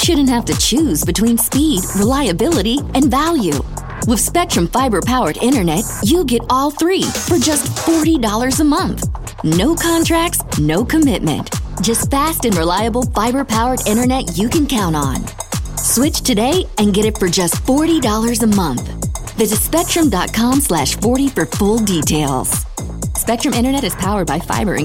shouldn't have to choose between speed, reliability, and value. With Spectrum Fiber-powered internet, you get all three for just $40 a month. No contracts, no commitment. Just fast and reliable fiber-powered internet you can count on. Switch today and get it for just $40 a month. Visit Spectrum.com/40 for full details. Spectrum Internet is powered by fiber and